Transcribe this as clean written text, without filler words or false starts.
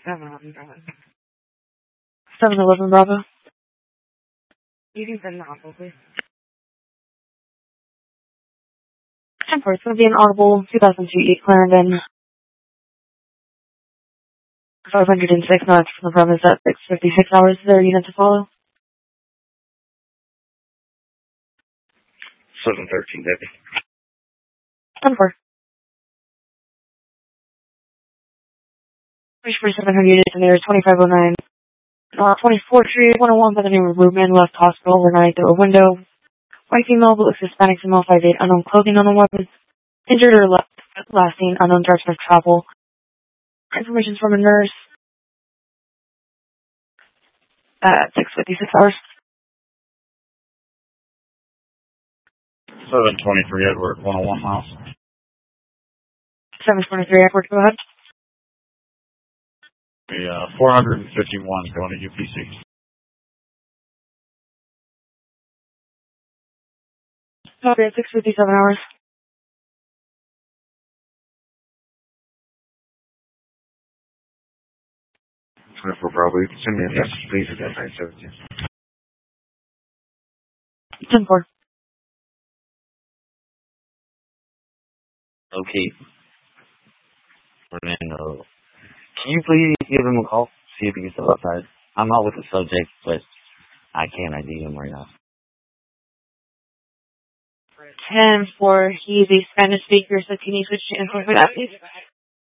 7-Eleven Bravo. You can send the audible, please. 10-4, it's going to be an audible 2002 E Clarendon. 506 knots from the premise at 6:56 hours. Is there a unit to follow? 713, baby. 10-4. Wish for 700 units in there, 2509. 24th Street, 101 by the name of Movement, left hospital overnight through a window. White female, but looks Hispanic female, 5'8", unknown clothing, unknown weapons. Injured or last seen, unknown direction of travel. Information from a nurse at 6:56 hours. 723 Edward, 101 miles. 723 Edward, go ahead. The 451 going to UPC. Okay, 6:57 hours. 24 Bravo, you can send me a message, please, at that 917. 10-4. Okay. Fernando, can you please give him a call? See if he can still outside. I'm not with the subject, but I can't ID him right now. 10-4. He's a Spanish speaker, so can you switch to info for that, please?